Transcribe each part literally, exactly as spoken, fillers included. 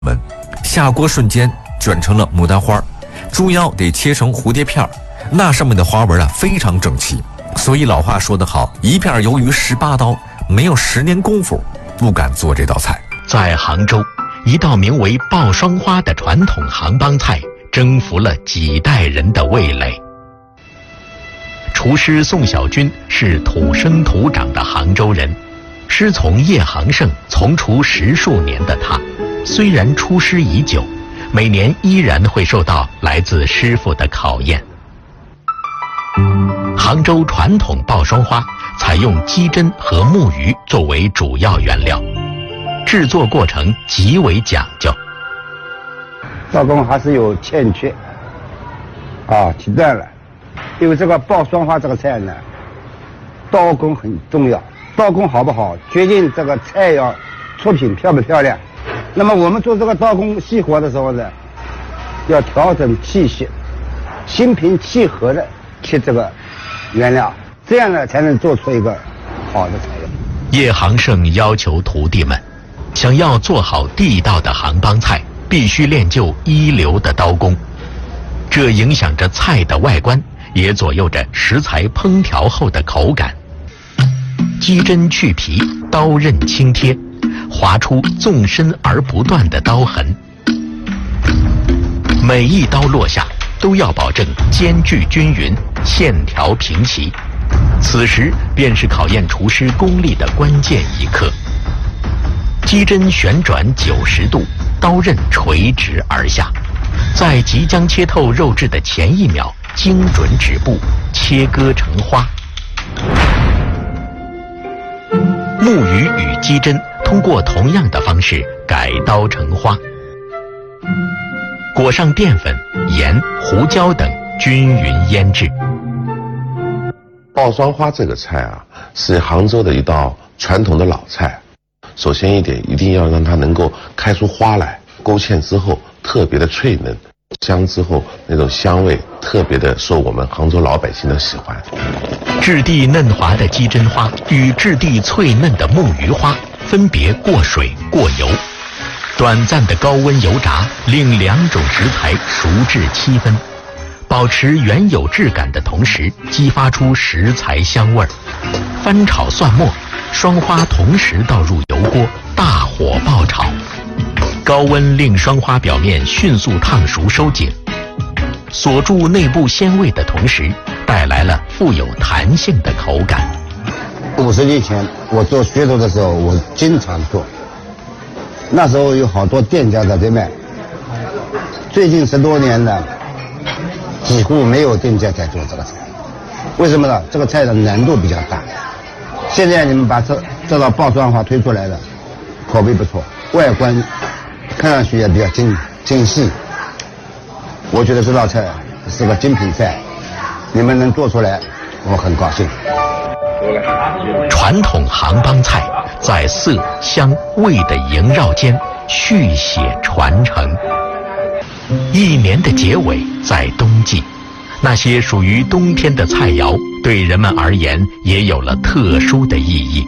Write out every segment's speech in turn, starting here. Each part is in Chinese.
们，下锅瞬间卷成了牡丹花，猪腰得切成蝴蝶片儿，那上面的花纹啊非常整齐。所以老话说得好，一片鱿鱼十八刀，没有十年功夫不敢做这道菜。 在杭州，一道名为爆双花的传统杭帮菜征服了几代人的味蕾。厨师宋小军是土生土长的杭州人，师从叶杭胜从厨十数年的他，虽然出师已久，每年依然会受到来自师傅的考验。杭州传统爆双花采用鸡胗和木鱼作为主要原料，制作过程极为讲究。 刀工还是有欠缺，啊，提断了。因为这个爆双花这个菜呢，刀工很重要，刀工好不好，决定这个菜要出品漂不漂亮。那么我们做这个刀工细活的时候呢，要调整器械，心平气和的切这个原料，这样呢才能做出一个好的菜肴。 叶杭胜要求徒弟们，想要做好地道的杭帮菜，必须练就一流的刀工，这影响着菜的外观，也左右着食材烹调后的口感。鸡胗去皮，刀刃轻贴，划出纵深而不断的刀痕。每一刀落下，都要保证间距均匀，线条平齐。此时便是考验厨师功力的关键一刻。鸡胗旋转九十度，刀刃垂直而下，在即将切透肉质的前一秒，精准止步，切割成花。木鱼与鸡胗通过同样的方式改刀成花，裹上淀粉、盐、胡椒等，均匀腌制。 爆双花这个菜啊，是杭州的一道传统的老菜。首先一点，一定要让它能够开出花来，勾芡之后特别的脆嫩，香之后那种香味特别的受我们杭州老百姓的喜欢。 质地嫩滑的鸡胗花与质地脆嫩的木鱼花分别过水过油，短暂的高温油炸令两种食材熟至七分，保持原有质感的同时，激发出食材香味儿。翻炒蒜末，双花同时倒入油锅，大火爆炒。高温令双花表面迅速烫熟收紧，锁住内部鲜味的同时，带来了富有弹性的口感。 五十年前我做噱头的时候，我经常做，那时候有好多店家在这卖。最近十多年呢，几乎没有店家在做这个菜。为什么呢？这个菜的难度比较大。现在你们把这这道爆双花推出来了，口碑不错，外观看上去也比较精精细。我觉得这道菜是个精品菜，你们能做出来，我很高兴。 传统杭帮菜在色香味的萦绕间续写传承。一年的结尾在冬季，那些属于冬天的菜肴对人们而言也有了特殊的意义。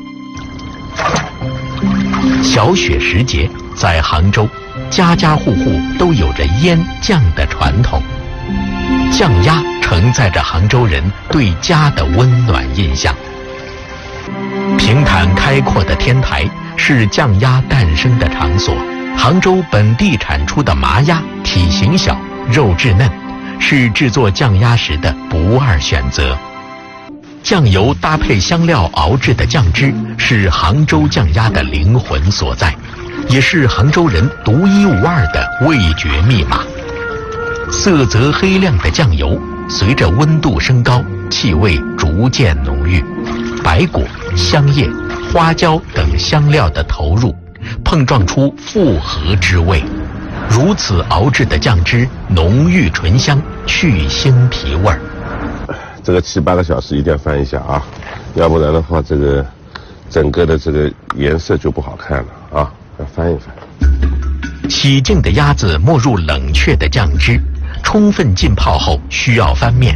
小雪时节，在杭州，家家户户都有着腌酱的传统。酱鸭承载着杭州人对家的温暖印象。平坦开阔的天台是酱鸭诞生的场所。杭州本地产出的麻鸭体型小，肉质嫩，是制作酱鸭时的不二选择。酱油搭配香料熬制的酱汁是杭州酱鸭的灵魂所在，也是杭州人独一无二的味觉密码。色泽黑亮的酱油随着温度升高，气味逐渐浓郁，白果、香叶、花椒等香料的投入，碰撞出复合之味。如此熬制的酱汁浓郁醇香，去腥皮味儿。 这个七八个小时一定要翻一下啊，要不然的话，这个整个的这个颜色就不好看了啊，要翻一翻。 洗净的鸭子没入冷却的酱汁，充分浸泡后需要翻面。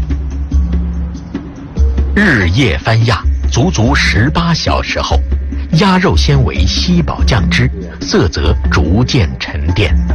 日夜翻鸭，足足十八小时后，鸭肉纤维吸饱酱汁，色泽逐渐沉淀。